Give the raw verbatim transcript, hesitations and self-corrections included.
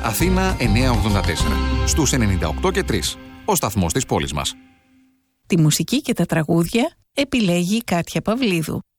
Αθήνα εννιακόσια ογδόντα τέσσερα. Στους ενενήντα οκτώ και τρία. Ο σταθμός της πόλης μας. Τη μουσική και τα τραγούδια επιλέγει η Κάτια Παυλίδου.